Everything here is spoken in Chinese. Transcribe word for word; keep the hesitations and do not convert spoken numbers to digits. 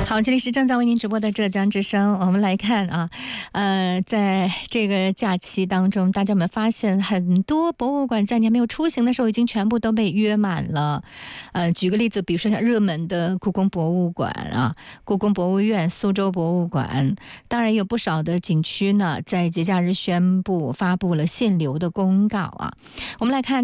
好，这里是正在为您直播的浙江之声。我们来看啊，呃，在这个假期当中，大家有没有发现很多博物馆在你还没有出行的时候，已经全部都被约满了？呃，举个例子，比如说像热门的故宫博物馆啊、故宫博物院、苏州博物馆，当然有不少的景区呢，在节假日宣布发布了限流的公告啊。我们来看。